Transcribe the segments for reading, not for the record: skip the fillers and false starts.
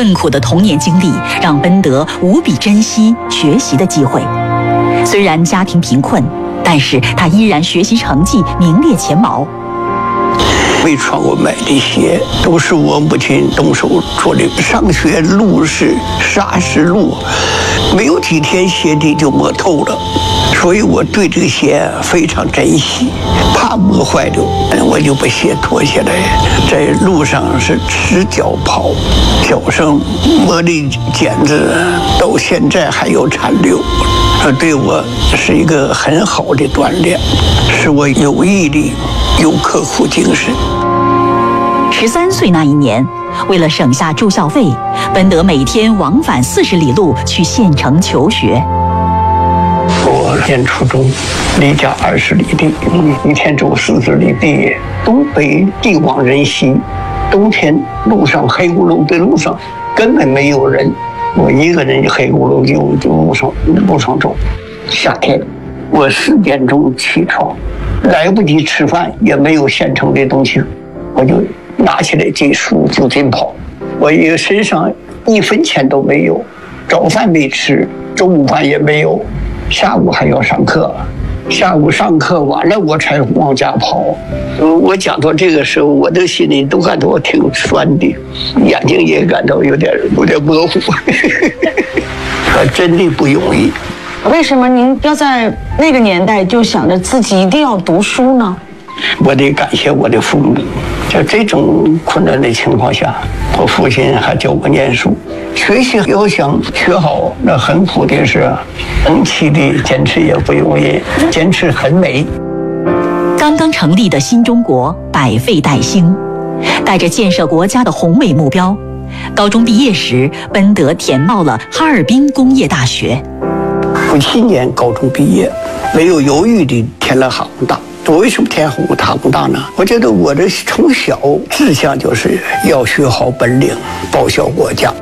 困苦的童年经历让奔德无比珍惜学习的机会。虽然家庭贫困，但是他依然学习成绩名列前茅。 没穿过买的鞋，都是我母亲动手做的。上学路是沙石路，没有几天鞋底就磨透了，所以我对这个鞋非常珍惜，怕磨坏了，我就把鞋脱下来，在路上是赤脚跑，脚上磨的茧子到现在还有残留。对我是一个很好的锻炼，使我有毅力、有刻苦精神。 13岁那一年，为了省下住校费，奔德每天往返40里路去县城求学。 我念初中，离家20里地，一天走40里地，东北地广人稀，冬天路上黑咕隆的路上根本没有人，我一个人黑咕隆就路上走。夏天我4点钟起床，来不及吃饭，也没有现成的东西，我就拿起来这书就真跑。我一个身上1分钱都没有，早饭没吃，中午饭也没有，下午还要上课，下午上课完了我才往家跑。我讲到这个时候，我的心里都感到挺酸的，眼睛也感到有点模糊。真的不容易。 为什么您要在那个年代就想着自己一定要读书呢？ 我得感谢我的父母，在这种困难的情况下，我父亲还教我念书。学习要想学好，那很苦的事，长期的坚持也不容易，坚持很美。 刚刚成立的新中国百废待兴，带着建设国家的宏伟目标，高中毕业时，奔德填报了哈尔滨工业大学。 57年高中毕业，没有犹豫地填了哈工大。我为什么填哈工大呢？我觉得我的从小志向就是要学好本领，报效国家。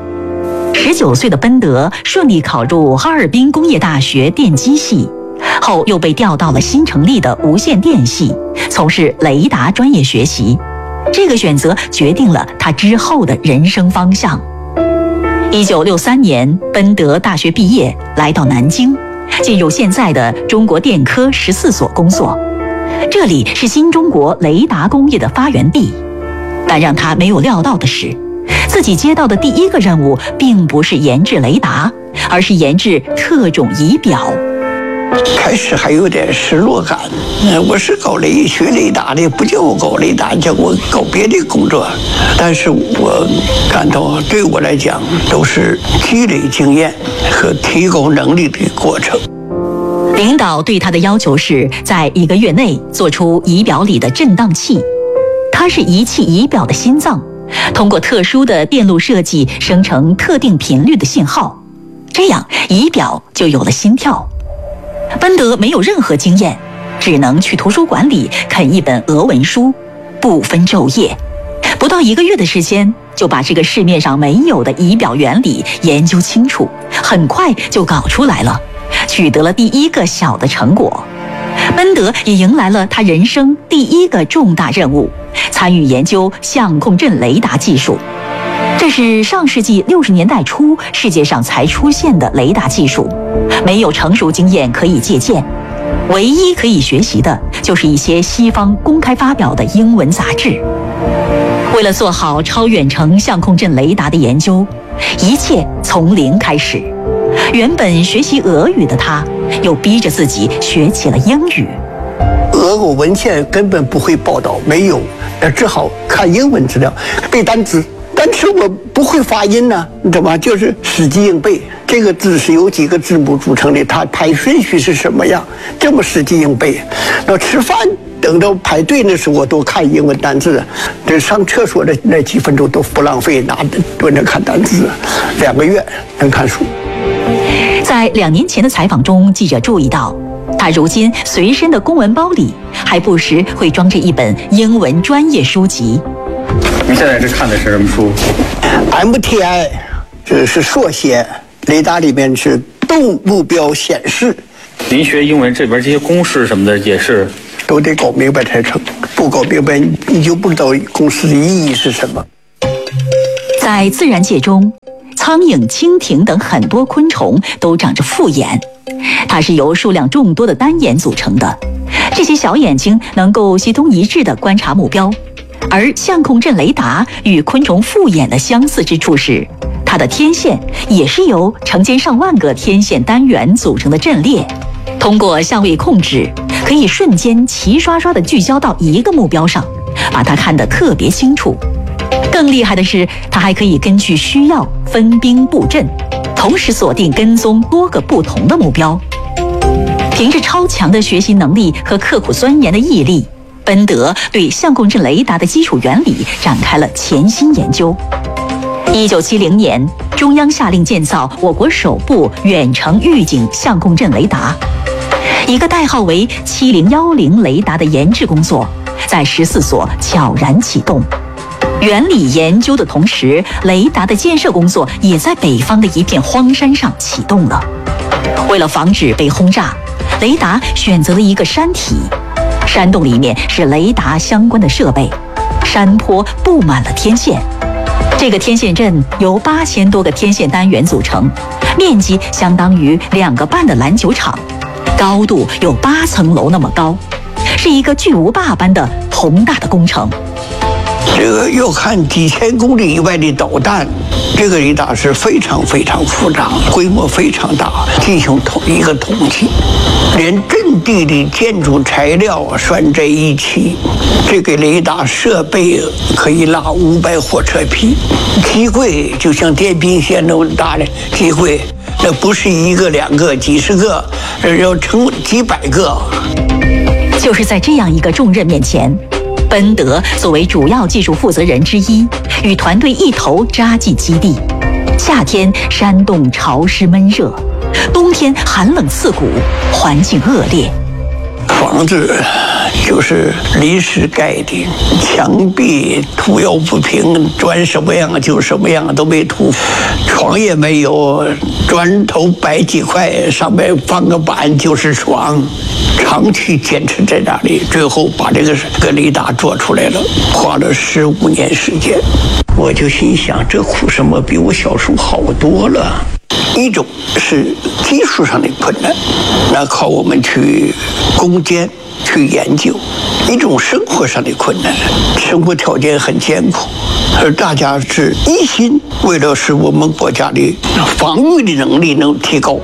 19岁的奔德顺利考入哈尔滨工业大学电机系，后又被调到了新成立的无线电系，从事雷达专业学习。这个选择决定了他之后的人生方向。1963年，奔德大学毕业，来到南京，进入现在的中国电科14所工作。这里是新中国雷达工业的发源地。但让他没有料到的是，自己接到的第一个任务并不是研制雷达，而是研制特种仪表。 开始还有点失落感，我是学雷达的，不叫我搞雷达，叫我搞别的工作。但是我感到对我来讲都是积累经验和提高能力的过程。 领导对他的要求是在1个月内做出仪表里的振荡器，它是仪器仪表的心脏，通过特殊的电路设计生成特定频率的信号，这样仪表就有了心跳。奔德没有任何经验，只能去图书馆里啃一本俄文书，不分昼夜。不到1个月的时间，就把这个市面上没有的仪表原理研究清楚，很快就搞出来了，取得了第一个小的成果。奔德也迎来了他人生第一个重大任务，参与研究相控阵雷达技术。这是上世纪60年代初世界上才出现的雷达技术，没有成熟经验可以借鉴，唯一可以学习的就是一些西方公开发表的英文杂志。为了做好超远程相控阵雷达的研究，一切从零开始。原本学习俄语的他，又逼着自己学起了英语。 俄国文献根本不会报道，没有，只好看英文资料，背单词。但是我不会发音呢，你知道吗？就是死记硬背。这个字是由几个字母组成的，它排顺序是什么样，这么死记硬背。那吃饭等到排队的时候，我都看英文单词。这上厕所的那几分钟都不浪费，蹲着看单词，2个月能看书。 在2年前的采访中，记者注意到，他如今随身的公文包里还不时会装着一本英文专业书籍。 您现在看的是什么书 ？MTI 这是缩写，雷达里面是动目标显示。 您学英文这边这些公式什么的也是都得搞明白才成，不搞明白你就不知道公式的意义是什么。 在自然界中， 苍蝇、蜻蜓等很多昆虫都长着复眼，它是由数量众多的单眼组成的。这些小眼睛能够协同一致地观察目标，而相控阵雷达与昆虫复眼的相似之处是，它的天线也是由成千上万个天线单元组成的阵列，通过相位控制，可以瞬间齐刷刷地聚焦到一个目标上，把它看得特别清楚。更厉害的是，它还可以根据需要分兵布阵，同时锁定跟踪多个不同的目标。凭着超强的学习能力和刻苦钻研的毅力，奔德对相控阵雷达的基础原理展开了潜心研究。1970年，中央下令建造我国首部远程预警相控阵雷达。一个代号为7010雷达的研制工作在14所悄然启动。原理研究的同时，雷达的建设工作也在北方的一片荒山上启动了。为了防止被轰炸，雷达选择了一个山体，山洞里面是雷达相关的设备，山坡布满了天线。这个天线阵由8000多个天线单元组成，面积相当于2个半的篮球场，高度有8层楼那么高，是一个巨无霸般的宏大的工程。 这个要看几千公里以外的导弹，这个雷达是非常非常复杂，规模非常大，进行一个统计，连阵地的建筑材料算在一起，这个雷达设备可以拉500火车皮，机柜就像电冰箱那么大的机柜，那不是1个2个几十个，要成几百个。 就是在这样一个重任面前，奔德作为主要技术负责人之一，与团队一头扎进基地。夏天山洞潮湿闷热，冬天寒冷刺骨，环境恶劣。 房子就是临时盖的，墙壁涂药不平，砖什么样就什么样，都没涂。床也没有，砖头摆几块，上面放个板就是床。长期坚持在那里，最后把这个雷达做出来了，花了15年时间。我就心想，这苦什么比我小时候好多了。一种是技术上的困难，那靠我们去攻坚去研究；一种生活上的困难，生活条件很艰苦，而大家是一心为了使我们国家的防御的能力能提高。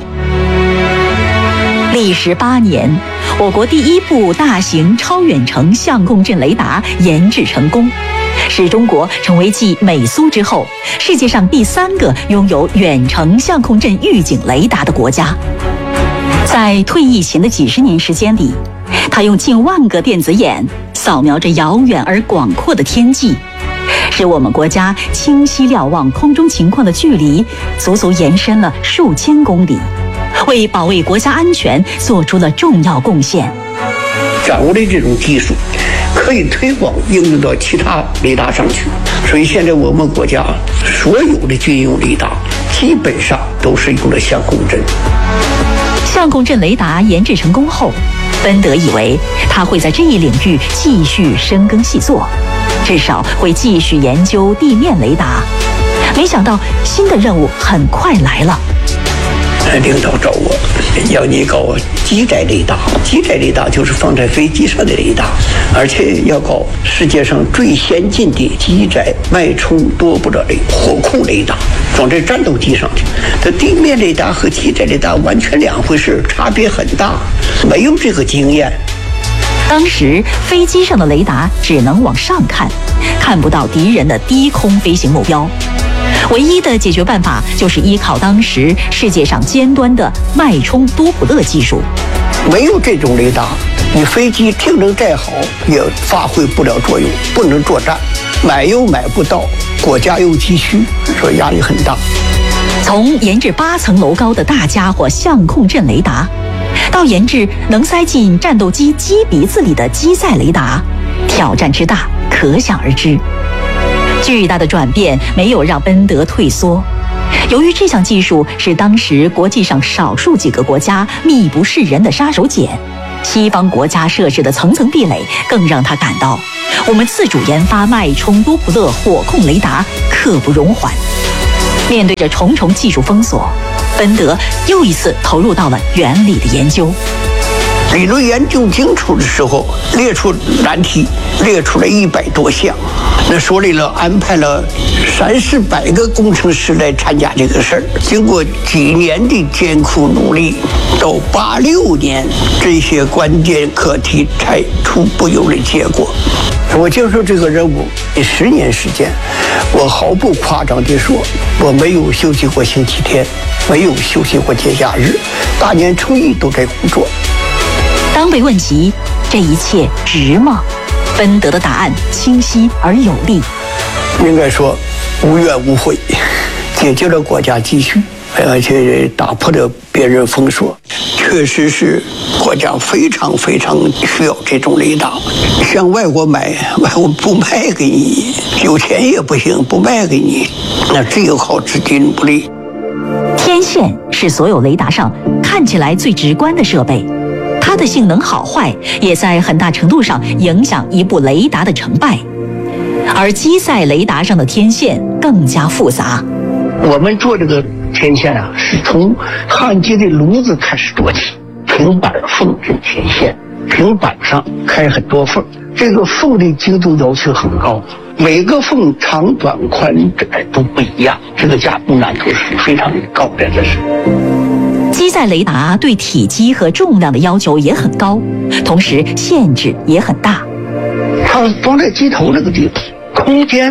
历时8年，我国第一部大型超远程相控阵雷达研制成功，使中国成为继美苏之后世界上第3个拥有远程相控阵预警雷达的国家。在退役前的几10年时间里，他用近万个电子眼扫描着遥远而广阔的天际，使我们国家清晰瞭望空中情况的距离足足延伸了数千公里，为保卫国家安全做出了重要贡献。 掌握的这种技术可以推广应用到其他雷达上去，所以现在我们国家所有的军用雷达基本上都是用了相控阵。 相控阵雷达研制成功后，奔德以为他会在这一领域继续深耕细作，至少会继续研究地面雷达。没想到新的任务很快来了。 领导找我，要你搞机载雷达。机载雷达就是放在飞机上的雷达，而且要搞世界上最先进的机载脉冲多波的火控雷达，装在战斗机上去。这地面雷达和机载雷达完全两回事，差别很大，没有这个经验。 当时飞机上的雷达只能往上看，看不到敌人的低空飞行目标。唯一的解决办法就是依靠当时世界上尖端的脉冲多普勒技术。 没有这种雷达，你飞机性能再好也发挥不了作用，不能作战，买又买不到，国家又急需，所以压力很大。 从研制8层楼高的大家伙相控阵雷达，到研制能塞进战斗机机鼻子里的机载雷达，挑战之大可想而知。巨大的转变没有让奔德退缩，由于这项技术是当时国际上少数几个国家秘不示人的杀手锏，西方国家设置的层层壁垒更让他感到我们自主研发脉冲多普勒火控雷达刻不容缓。 面对着重重技术封锁，奔德又一次投入到了原理的研究。 理论研究清楚的时候，列出难题，列出了100多项。那说里了，安排了300-400个工程师来参加这个事儿。经过几年的艰苦努力，到86年，这些关键课题才初步有了结果。我接受这个任务10年时间，我毫不夸张地说，我没有休息过星期天，没有休息过节假日，大年初一都在工作。 当被问及这一切值吗？奔德的答案清晰而有力。 应该说无怨无悔，解决了国家急需，而且打破了别人封锁，确实是国家非常非常需要这种雷达。向外国买，外国不卖给你，有钱也不行，不卖给你，那只有靠自己努力。 天线是所有雷达上看起来最直观的设备，它的性能好坏也在很大程度上影响一部雷达的成败。而基赛雷达上的天线更加复杂。 我们做这个天线啊，是从焊接的炉子开始做起，平板缝这天线，平板上开很多缝，这个缝的精度要求很高，每个缝长短宽窄都不一样，这个加工难度是非常高的。这是基赛雷达对体积和重量的要求也很高，同时限制也很大。 它装在机头那个地方，空间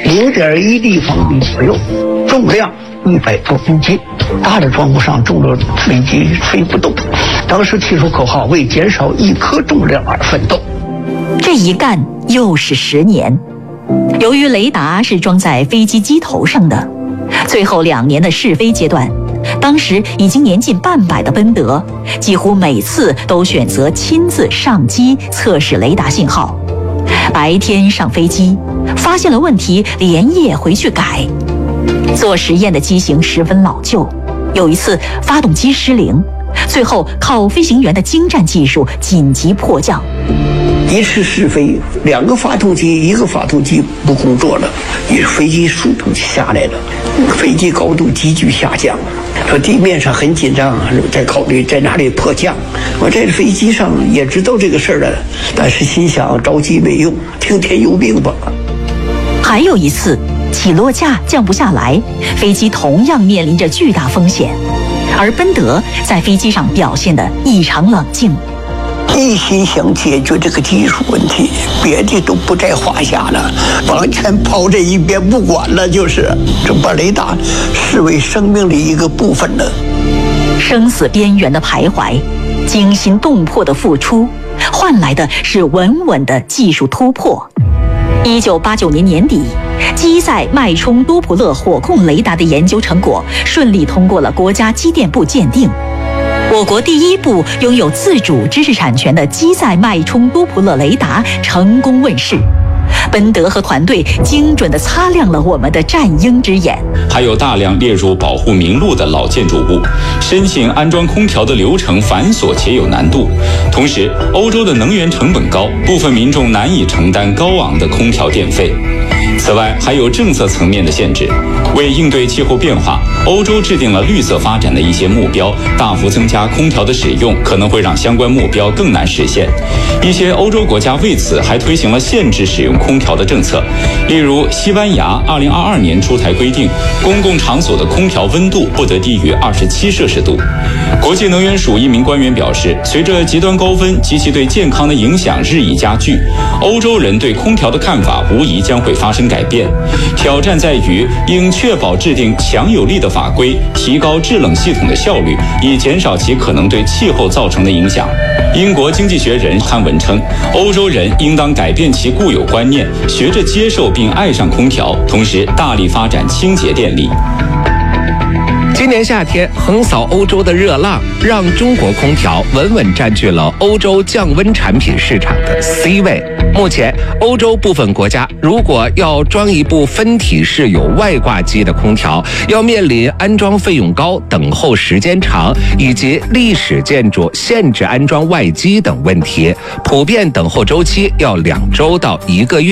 0.1立方米左右，重量100多公斤，大的装不上，重的飞机飞不动。当时提出口号，为减少1颗重量而奋斗。 这一干又是10年。由于雷达是装在飞机机头上的，最后2年的试飞阶段，当时已经年近半百的奔德，几乎每次都选择亲自上机测试雷达信号。白天上飞机，发现了问题，连夜回去改。做实验的机型十分老旧，有一次发动机失灵，最后靠飞行员的精湛技术紧急迫降。 一次试飞，2个发动机，1个发动机不工作了，飞机速度下来了，飞机高度急剧下降。说地面上很紧张，在考虑在哪里迫降。我在飞机上也知道这个事儿了，但是心想着急没用，听天由命吧。 还有一次起落架降不下来，飞机同样面临着巨大风险，而奔德在飞机上表现得异常冷静， 一心想解决这个技术问题，别的都不在话下了，完全抛在一边不管了，就把雷达视为生命的一个部分了。 生死边缘的徘徊，惊心动魄的付出，换来的是稳稳的技术突破。1989年年底，基赛脉冲多普勒火控雷达的研究成果顺利通过了国家机电部鉴定。我国第一部拥有自主知识产权的基赛脉冲多普勒雷达成功问世。奔德和团队精准地擦亮了我们的战鹰之眼。 还有大量列入保护名录的老建筑物，申请安装空调的流程繁琐且有难度。同时，欧洲的能源成本高，部分民众难以承担高昂的空调电费。此外，还有政策层面的限制。为应对气候变化，欧洲制定了绿色发展的一些目标，大幅增加空调的使用，可能会让相关目标更难实现。一些欧洲国家为此还推行了限制使用空调的政策，例如西班牙2022年出台规定，公共场所的空调温度不得低于27摄氏度。国际能源署一名官员表示，随着极端高温及其对健康的影响日益加剧，欧洲人对空调的看法无疑将会发生改变。挑战在于应确保制定强有力的法规，提高制冷系统的效率，以减少其可能对气候造成的影响。英国经济学人刊文称，欧洲人应当改变其固有观念，学着接受并爱上空调，同时大力发展清洁电力。 今年夏天横扫欧洲的热浪，让中国空调稳稳占据了欧洲降温产品市场的 C 位。目前，欧洲部分国家如果要装一部分体式有外挂机的空调，要面临安装费用高、等候时间长，以及历史建筑限制安装外机等问题，普遍等候周期要2周到1个月。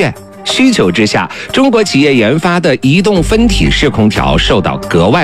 需求之下，中国企业研发的移动分体式空调受到格外